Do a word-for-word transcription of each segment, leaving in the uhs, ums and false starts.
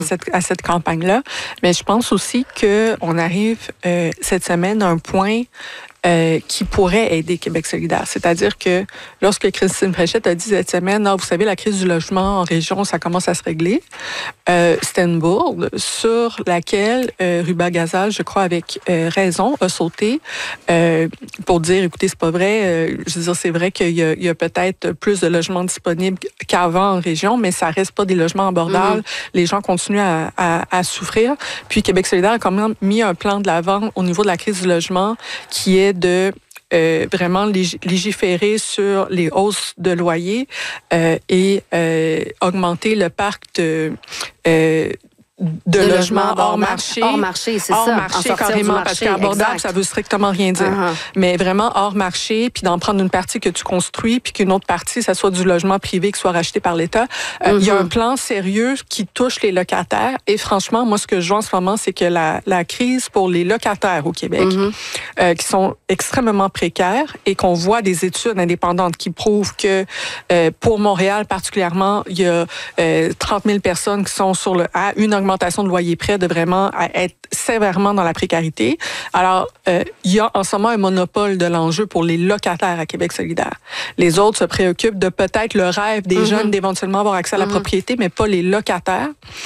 cette, à cette campagne-là. Mais je pense aussi qu'on arrive euh, cette semaine à un point Euh, qui pourrait aider Québec solidaire. C'est-à-dire que lorsque Christine Fréchette a dit cette semaine, ah, vous savez, la crise du logement en région, ça commence à se régler, euh, c'était une bourde sur laquelle euh, Ruba Gazal, je crois avec euh, raison, a sauté euh, pour dire, écoutez, c'est pas vrai, euh, je veux dire, c'est vrai qu'il y a, il y a peut-être plus de logements disponibles qu'avant en région, mais ça reste pas des logements abordables. Mm-hmm. Les gens continuent à, à, à souffrir. Puis Québec solidaire a quand même mis un plan de l'avant au niveau de la crise du logement qui est de euh, vraiment légiférer sur les hausses de loyer euh, et euh, augmenter le parc de... Euh, de, de logements hors marché. Hors marché, c'est hors ça. Marché, carrément, marché, parce qu'abordable, ça veut strictement rien dire. Uh-huh. Mais vraiment hors marché, puis d'en prendre une partie que tu construis, puis qu'une autre partie, ça soit du logement privé qui soit racheté par l'État. Il uh-huh. euh, y a un plan sérieux qui touche les locataires. Et franchement, moi, ce que je vois en ce moment, c'est que la, la crise pour les locataires au Québec, uh-huh. euh, qui sont extrêmement précaires et qu'on voit des études indépendantes qui prouvent que euh, pour Montréal particulièrement, il y a euh, trente mille personnes qui sont sur le à une augmentation de loyer près de vraiment être sévèrement dans la précarité. Alors, euh, il y a en ce moment un monopole de l'enjeu pour les locataires à Québec solidaire. Les autres se préoccupent de peut-être le rêve des mm-hmm. jeunes d'éventuellement avoir accès à la mm-hmm. propriété, mais pas les locataires.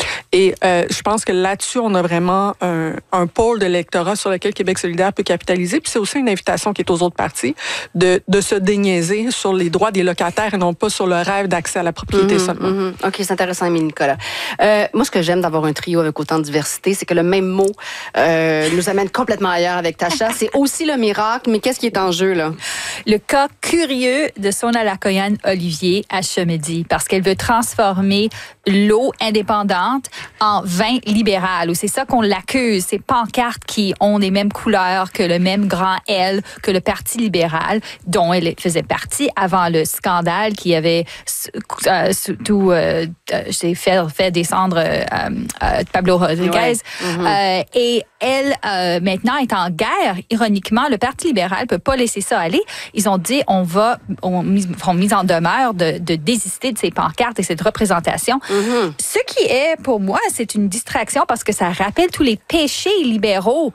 Et euh, je pense que là-dessus, on a vraiment un, un pôle de l'électorat sur lequel Québec solidaire peut capitaliser. Puis c'est aussi une invitation qui est aux autres partis de, de se déniaiser sur les droits des locataires et non pas sur le rêve d'accès à la propriété mm-hmm. seulement. Mm-hmm. OK, c'est intéressant, Émilie Nicolas. Euh, moi, ce que j'aime d'avoir un trio avec autant de diversité, c'est que le même mot euh, nous amène complètement ailleurs avec Tacha. C'est aussi le miracle, mais qu'est-ce qui est en jeu, là? Le cas curieux de Sona Lacoyan-Olivier à Chemedy, parce qu'elle veut transformer l'eau indépendante en vin libéral, ou c'est ça qu'on l'accuse, ces pancartes qui ont les mêmes couleurs que le même grand L que le Parti libéral, dont elle faisait partie avant le scandale qui avait euh, tout euh, fait, fait descendre euh, euh, Pablo Rodriguez. Ouais. Mm-hmm. Euh, et elle, euh, maintenant, est en guerre. Ironiquement, le Parti libéral peut pas laisser ça aller. Ils ont dit, on va, on feront mise en demeure de, de désister de ces pancartes et cette représentation. Mm-hmm. Ce qui est, pour moi, c'est une distraction parce que ça rappelle tous les péchés libéraux.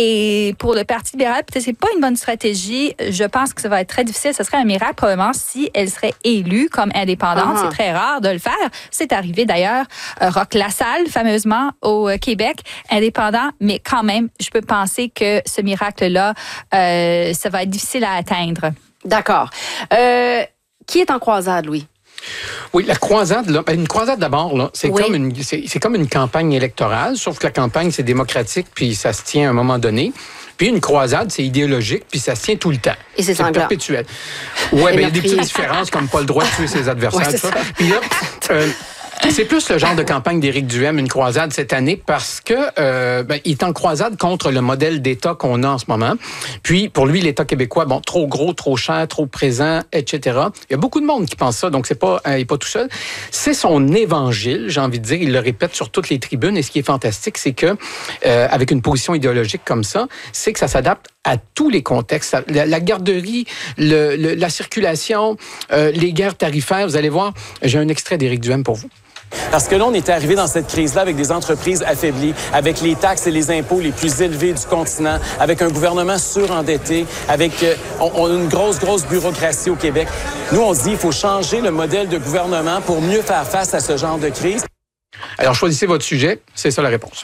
Et pour le Parti libéral, peut-être c'est pas une bonne stratégie. Je pense que ça va être très difficile. Ce serait un miracle, probablement, si elle serait élue comme indépendante. Uh-huh. C'est très rare de le faire. C'est arrivé, d'ailleurs, euh, Roch Lassalle, fameusement, au Québec, indépendant. Mais quand même, je peux penser que ce miracle-là, euh, ça va être difficile à atteindre. D'accord. Euh, qui est en croisade, Louis? Oui, la croisade, là, une croisade d'abord, là, c'est, oui. comme une, c'est, c'est comme une campagne électorale, sauf que la campagne, c'est démocratique, puis ça se tient à un moment donné. Puis une croisade, c'est idéologique, puis ça se tient tout le temps. Et c'est, c'est perpétuel. Oui, mais il y a des petites différences, comme pas le droit de tuer ses adversaires. Ouais, tout ça. Puis là, euh, c'est plus le genre de campagne d'Éric Duhem, une croisade cette année, parce que euh, ben, il est en croisade contre le modèle d'État qu'on a en ce moment. Puis, pour lui, l'État québécois, bon, trop gros, trop cher, trop présent, et cetera. Il y a beaucoup de monde qui pense ça, donc c'est pas, euh, il n'est pas tout seul. C'est son évangile, j'ai envie de dire. Il le répète sur toutes les tribunes. Et ce qui est fantastique, c'est que, euh, avec une position idéologique comme ça, c'est que ça s'adapte à tous les contextes. La, la garderie, le, le, la circulation, euh, les guerres tarifaires. Vous allez voir, j'ai un extrait d'Éric Duhem pour vous. Parce que là, on est arrivé dans cette crise-là avec des entreprises affaiblies, avec les taxes et les impôts les plus élevés du continent, avec un gouvernement surendetté, avec euh, on, on a une grosse, grosse bureaucratie au Québec. Nous, on se dit qu'il faut changer le modèle de gouvernement pour mieux faire face à ce genre de crise. Alors, choisissez votre sujet. C'est ça la réponse.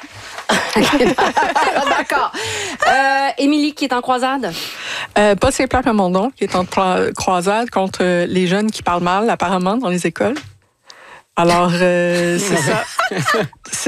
D'accord. Euh, Émilie, qui est en croisade? Euh, Paul Saint-Pierre Plamondon, qui est en croisade contre les jeunes qui parlent mal, apparemment, dans les écoles. Alors, euh, c'est ça.